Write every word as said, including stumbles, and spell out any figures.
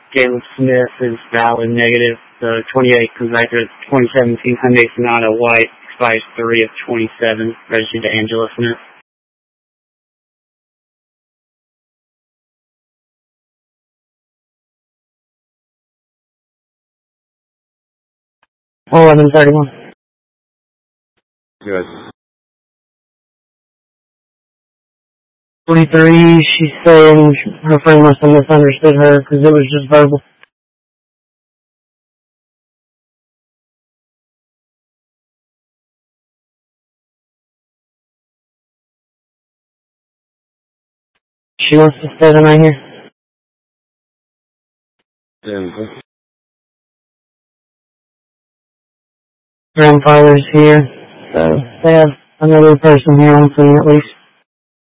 Caleb Smith is valid negative. The twenty-eight comes back to twenty seventeen Hyundai Sonata White, expires three of twenty-seven, registered to Angela Smith. eleven thirty-one. Good. forty-three, she's saying her friend must have misunderstood her because it was just verbal. She wants to stay the night here. Denver. Grandfather's here, so they have another person here on scene at least.